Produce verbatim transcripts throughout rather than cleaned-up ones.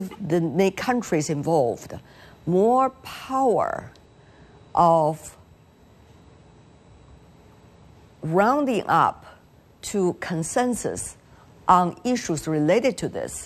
the countries involved more power of rounding up to consensus on issues related to this,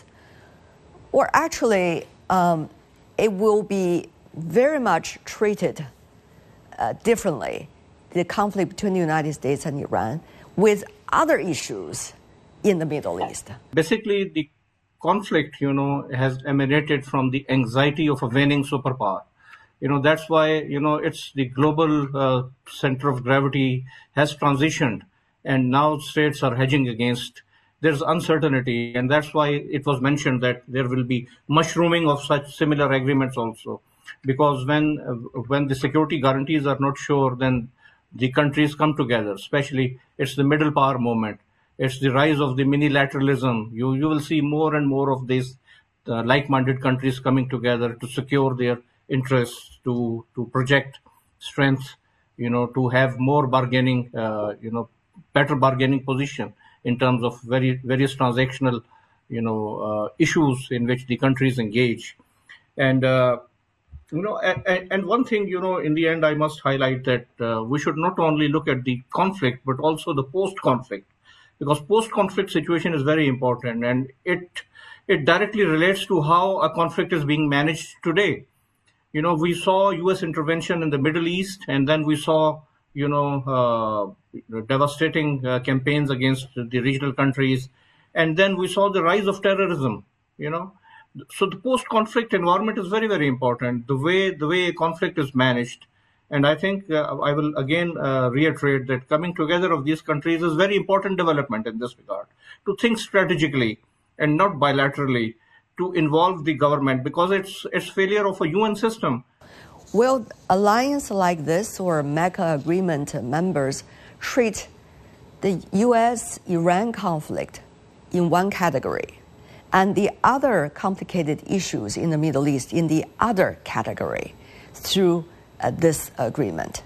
or actually um, it will be very much treated uh, differently, the conflict between the United States and Iran, with other issues in the Middle East? Basically, the conflict, you know, has emanated from the anxiety of a waning superpower. You know, that's why, you know, it's the global uh, center of gravity has transitioned, and now states are hedging against. There's uncertainty, and that's why it was mentioned that there will be mushrooming of such similar agreements also. Because when uh, when the security guarantees are not sure, then the countries come together. Especially, it's the middle power moment. It's the rise of the minilateralism. You you will see more and more of these uh, like-minded countries coming together to secure their interests, to to project strength, you know, to have more bargaining, uh, you know, better bargaining position in terms of very various transactional, you know, uh, issues in which the countries engage. And uh, you know, and, and one thing, you know, in the end, I must highlight that uh, we should not only look at the conflict, but also the post-conflict, because post-conflict situation is very important, and it it directly relates to how a conflict is being managed today. You know, we saw U S intervention in the Middle East, and then we saw, you know, uh, devastating uh, campaigns against the regional countries, and then we saw the rise of terrorism. You know, so the post-conflict environment is very, very important. The way the way conflict is managed, and I think uh, I will again uh, reiterate that coming together of these countries is very important development in this regard. To think strategically and not bilaterally, to involve the government, because it's it's failure of a U N system. Will alliance like this or Mecca agreement members treat the U S Iran conflict in one category and the other complicated issues in the Middle East in the other category through uh, this agreement?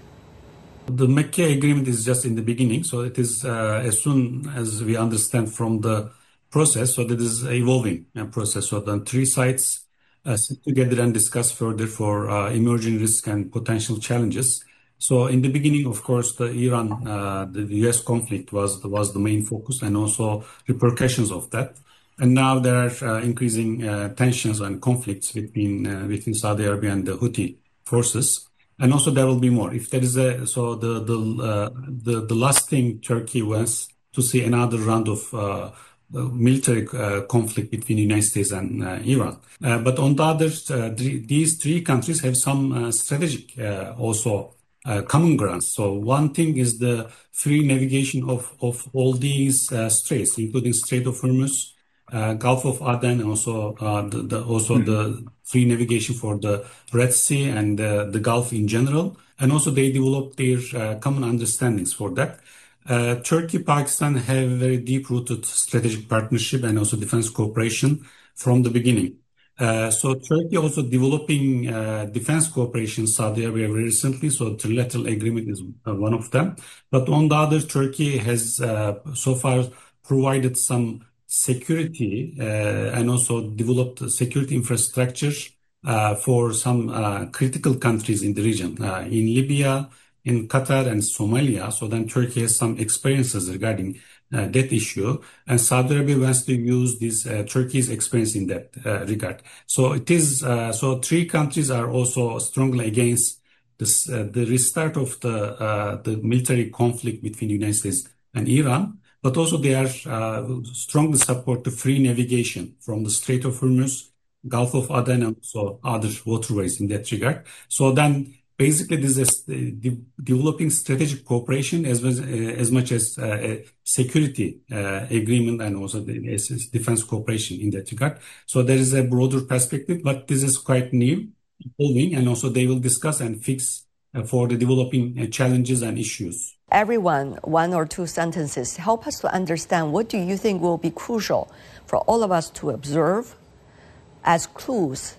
The Mecca agreement is just in the beginning, so it is uh, as soon as we understand from the process, so that is evolving uh, process. So the three sides uh, sit together and discuss further for uh, emerging risks and potential challenges. So in the beginning, of course, the Iran, uh, the U S conflict was the, was the main focus, and also repercussions of that. And now there are uh, increasing uh, tensions and conflicts between uh, between Saudi Arabia and the Houthi forces. And also there will be more. If there is a so the the uh, the, the last thing Turkey wants to see another round of uh, military uh, conflict between the United States and uh, Iran. Uh, but on the other, uh, th- these three countries have some uh, strategic uh, also uh, common grounds. So one thing is the free navigation of, of all these uh, straits, including Strait of Hormuz, uh, Gulf of Aden, and also uh, the, the also mm-hmm. the free navigation for the Red Sea and uh, the Gulf in general. And also they developed their uh, common understandings for that. Uh, Turkey, Pakistan have very deep-rooted strategic partnership and also defense cooperation from the beginning. Uh, so Turkey also developing uh, defense cooperation Saudi Arabia very recently. So trilateral agreement is uh, one of them. But on the other, Turkey has uh, so far provided some security uh, and also developed security infrastructure uh, for some uh, critical countries in the region, uh, in Libya, in Qatar and Somalia. So then Turkey has some experiences regarding uh, that issue, and Saudi Arabia wants to use this uh, Turkey's experience in that uh, regard. So it is uh, so three countries are also strongly against this, uh, the restart of the uh, the military conflict between the United States and Iran, but also they are uh, strongly support the free navigation from the Strait of Hormuz, Gulf of Aden, and also other waterways in that regard. So then basically, this is de- developing strategic cooperation as well, uh, as much as uh, a security uh, agreement and also the defense cooperation in that regard. So there is a broader perspective, but this is quite new, evolving, and also they will discuss and fix uh, for the developing uh, challenges and issues. Everyone, one or two sentences, help us to understand what do you think will be crucial for all of us to observe as clues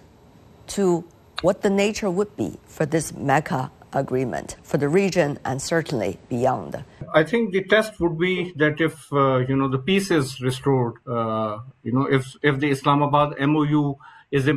to what the nature would be for this Mecca agreement for the region and certainly beyond. I think the test would be that if uh, you know the peace is restored, uh, you know if if the Islamabad M O U is